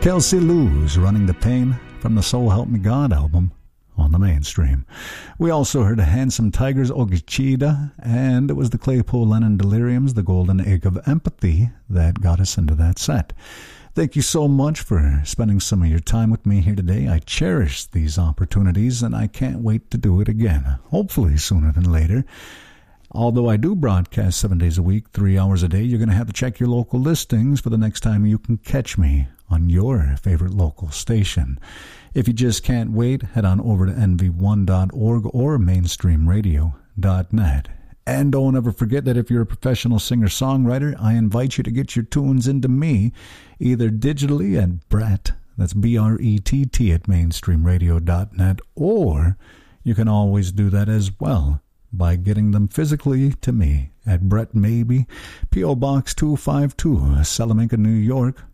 Kelsey Lou's Running the Pain from the So Help Me God album on the Mainstream. We also heard Handsome Tigers, Ogichida, and it was the Claypool Lennon Deliriums, The Golden Egg of Empathy, that got us into that set. Thank you so much for spending some of your time with me here today. I cherish these opportunities, and I can't wait to do it again, hopefully sooner than later. Although I do broadcast 7 days a week, 3 hours a day, you're going to have to check your local listings for the next time you can catch me on your favorite local station. If you just can't wait, head on over to nv1.org or mainstreamradio.net. And don't ever forget that if you're a professional singer-songwriter, I invite you to get your tunes into me, either digitally at Brett, that's B-R-E-T-T at mainstreamradio.net, or you can always do that as well by getting them physically to me at Brett Maybe, P.O. Box 252, Salamanca, New York,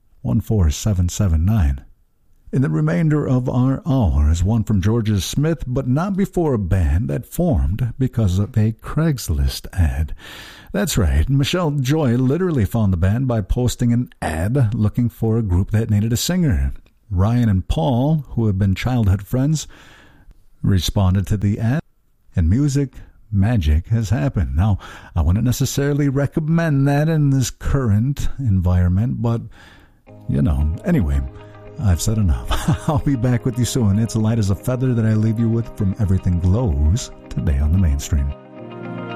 14779. In the remainder of our hour is one from Georgia Smith, but not before a band that formed because of a Craigslist ad. That's right, Michelle Joy literally found the band by posting an ad looking for a group that needed a singer. Ryan and Paul, who have been childhood friends, responded to the ad, and magic has happened. Now, I wouldn't necessarily recommend that in this current environment, but, anyway, I've said enough. I'll be back with you soon. It's light as a feather that I leave you with from Everything Glows today on the Mainstream.